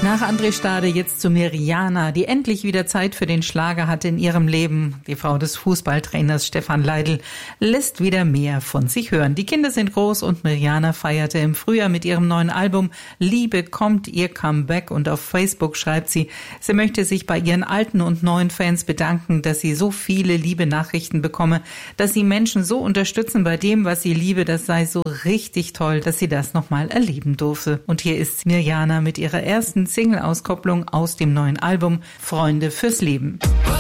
Nach André Stade jetzt zu Mirjana, die endlich wieder Zeit für den Schlager hatte in ihrem Leben. Die Frau des Fußballtrainers Stefan Leidl lässt wieder mehr von sich hören. Die Kinder sind groß und Mirjana feierte im Frühjahr mit ihrem neuen Album Liebe kommt ihr Comeback und auf Facebook schreibt sie möchte sich bei ihren alten und neuen Fans bedanken, dass sie so viele liebe Nachrichten bekomme, dass sie Menschen so unterstützen bei dem, was sie liebe. Das sei so richtig toll, dass sie das nochmal erleben durfte. Und hier ist Mirjana mit ihrer ersten Single-Auskopplung aus dem neuen Album Freunde fürs Leben.